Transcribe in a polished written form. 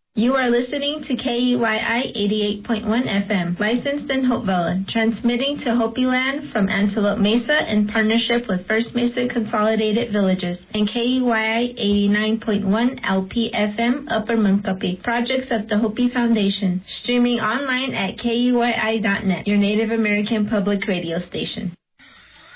You are listening to KUYI 88.1 FM, licensed in Hopevilla, transmitting to Hopi Land from Antelope Mesa in partnership with First Mesa Consolidated Villages, and KUYI 89.1 LP FM, Upper Munkapi, projects of the Hopi Foundation, streaming online at KUYI.net, your Native American public radio station.